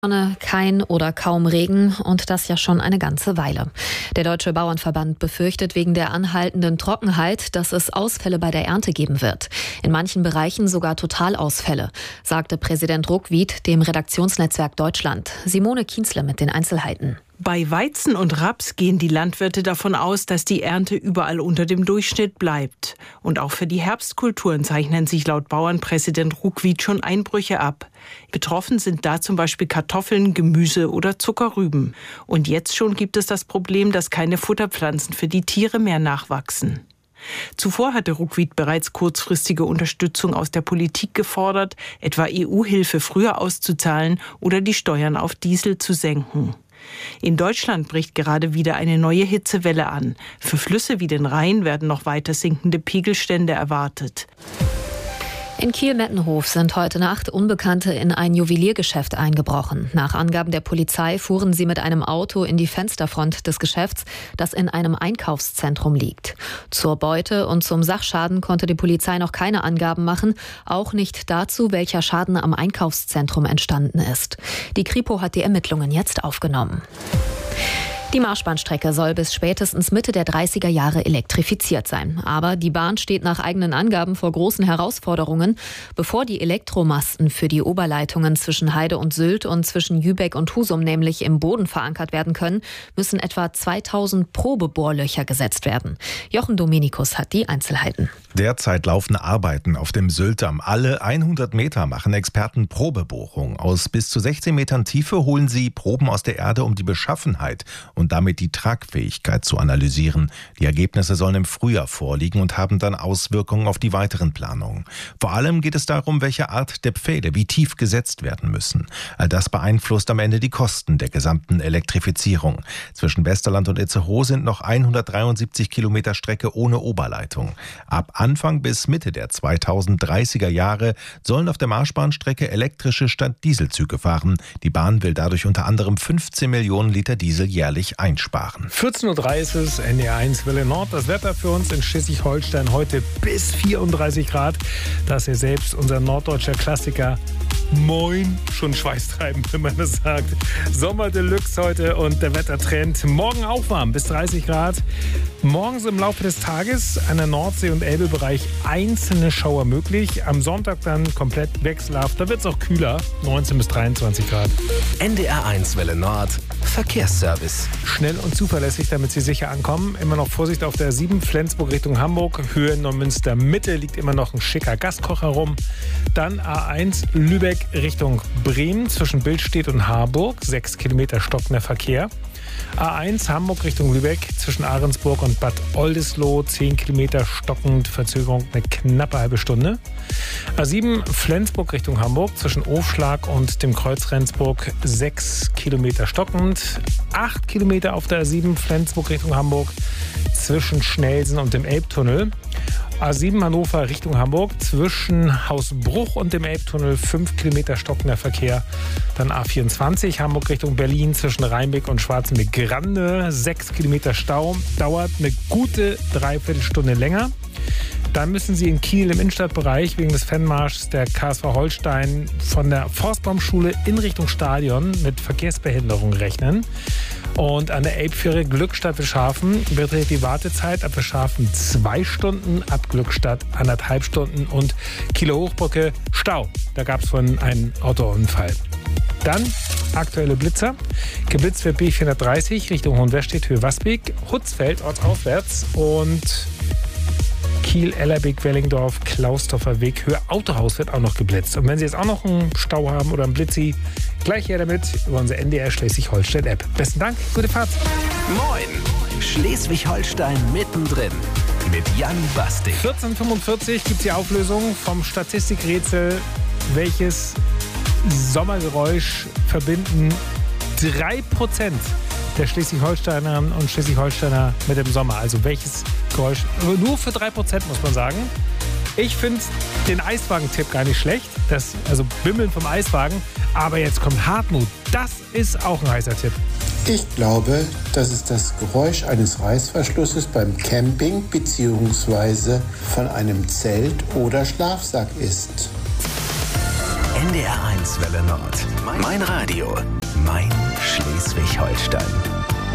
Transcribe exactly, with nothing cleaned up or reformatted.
Sonne, kein oder kaum Regen und das ja schon eine ganze Weile. Der Deutsche Bauernverband befürchtet wegen der anhaltenden Trockenheit, dass es Ausfälle bei der Ernte geben wird. In manchen Bereichen sogar Totalausfälle, sagte Präsident Ruckwied dem Redaktionsnetzwerk Deutschland. Simone Kienzle mit den Einzelheiten. Bei Weizen und Raps gehen die Landwirte davon aus, dass die Ernte überall unter dem Durchschnitt bleibt. Und auch für die Herbstkulturen zeichnen sich laut Bauernpräsident Ruckwied schon Einbrüche ab. Betroffen sind da zum Beispiel Kartoffeln, Gemüse oder Zuckerrüben. Und jetzt schon gibt es das Problem, dass keine Futterpflanzen für die Tiere mehr nachwachsen. Zuvor hatte Ruckwied bereits kurzfristige Unterstützung aus der Politik gefordert, etwa E U-Hilfe früher auszuzahlen oder die Steuern auf Diesel zu senken. In Deutschland bricht gerade wieder eine neue Hitzewelle an. Für Flüsse wie den Rhein werden noch weiter sinkende Pegelstände erwartet. In Kiel-Mettenhof sind heute Nacht Unbekannte in ein Juweliergeschäft eingebrochen. Nach Angaben der Polizei fuhren sie mit einem Auto in die Fensterfront des Geschäfts, das in einem Einkaufszentrum liegt. Zur Beute und zum Sachschaden konnte die Polizei noch keine Angaben machen, auch nicht dazu, welcher Schaden am Einkaufszentrum entstanden ist. Die Kripo hat die Ermittlungen jetzt aufgenommen. Die Marschbahnstrecke soll bis spätestens Mitte der dreißiger Jahre elektrifiziert sein. Aber die Bahn steht nach eigenen Angaben vor großen Herausforderungen. Bevor die Elektromasten für die Oberleitungen zwischen Heide und Sylt und zwischen Jübeck und Husum nämlich im Boden verankert werden können, müssen etwa zweitausend Probebohrlöcher gesetzt werden. Jochen Dominikus hat die Einzelheiten. Derzeit laufen Arbeiten auf dem Syltdamm. Alle hundert Meter machen Experten Probebohrungen. Aus bis zu sechzehn Metern Tiefe holen sie Proben aus der Erde, um die Beschaffenheit und damit die Tragfähigkeit zu analysieren. Die Ergebnisse sollen im Frühjahr vorliegen und haben dann Auswirkungen auf die weiteren Planungen. Vor allem geht es darum, welche Art der Pfähle wie tief gesetzt werden müssen. All das beeinflusst am Ende die Kosten der gesamten Elektrifizierung. Zwischen Westerland und Itzehoe sind noch hundertdreiundsiebzig Kilometer Strecke ohne Oberleitung. Ab Anfang bis Mitte der zweitausenddreißiger Jahre sollen auf der Marschbahnstrecke elektrische statt Dieselzüge fahren. Die Bahn will dadurch unter anderem fünfzehn Millionen Liter Diesel jährlich einsparen. vierzehn Uhr drei ist es, N D R eins Welle Nord. Das Wetter für uns in Schleswig-Holstein heute bis vierunddreißig Grad. Das ist selbst unser norddeutscher Klassiker Moin, schon schweißtreibend, wenn man das sagt. Sommer Deluxe heute und der Wettertrend. Morgen auch warm, bis dreißig Grad. Morgens im Laufe des Tages an der Nordsee- und Elbebereich einzelne Schauer möglich. Am Sonntag dann komplett wechselhaft. Da wird es auch kühler, neunzehn bis dreiundzwanzig Grad. N D R eins Welle Nord, Verkehrsservice. Schnell und zuverlässig, damit Sie sicher ankommen. Immer noch Vorsicht auf der sieben, Flensburg Richtung Hamburg. Höhe Neumünster Mitte liegt immer noch ein schicker Gaskocher rum. Dann A eins Lübeck Richtung Bremen zwischen Billstedt und Harburg. sechs Kilometer stockender Verkehr. A eins Hamburg Richtung Lübeck zwischen Ahrensburg und Bad Oldesloe. zehn Kilometer stockend, Verzögerung eine knappe halbe Stunde. A sieben Flensburg Richtung Hamburg zwischen Ofschlag und dem Kreuz Rendsburg. sechs Kilometer stockend. acht Kilometer auf der A sieben Flensburg Richtung Hamburg zwischen Schnelsen und dem Elbtunnel. A sieben Hannover Richtung Hamburg zwischen Hausbruch und dem Elbtunnel fünf Kilometer stockender Verkehr. Dann A vierundzwanzig Hamburg Richtung Berlin zwischen Rheinbeck und Schwarzenbeck-Grande sechs Kilometer Stau. Dauert eine gute Dreiviertelstunde länger. Dann müssen Sie in Kiel im Innenstadtbereich wegen des Fanmarschs der K S V Holstein von der Forstbaumschule in Richtung Stadion mit Verkehrsbehinderung rechnen. Und an der Elbfähre Glückstadt-Wischhafen beträgt die Wartezeit ab Wischhafen zwei Stunden, ab Glückstadt anderthalb Stunden und Kieler Hochbrücke Stau. Da gab es vorhin einen Autounfall. Dann aktuelle Blitzer. Geblitzt wird B vierhundertdreißig Richtung Hohenwestedt, Höhe Wasbeek, Hutzfeld ortsaufwärts und Kiel, Ellerbeek, Wellingdorf, Klausdorfer Weg, Höhe Autohaus wird auch noch geblitzt. Und wenn Sie jetzt auch noch einen Stau haben oder einen Blitzi, gleich her damit über unsere N D R Schleswig-Holstein-App. Besten Dank, gute Fahrt. Moin, Schleswig-Holstein mittendrin mit Jan Bastik. vierzehn Uhr fünfundvierzig gibt es die Auflösung vom Statistikrätsel. Welches Sommergeräusch verbinden drei Prozent der Schleswig-Holsteinerinnen und Schleswig-Holsteiner mit dem Sommer? Also welches Geräusch? Nur für drei Prozent muss man sagen. Ich finde den Eiswagen-Tipp gar nicht schlecht. Das, also Bimmeln vom Eiswagen. Aber jetzt kommt Hartmut. Das ist auch ein heißer Tipp. Ich glaube, dass es das Geräusch eines Reißverschlusses beim Camping bzw. von einem Zelt oder Schlafsack ist. N D R eins Welle Nord. Mein Radio. Mein Schleswig-Holstein.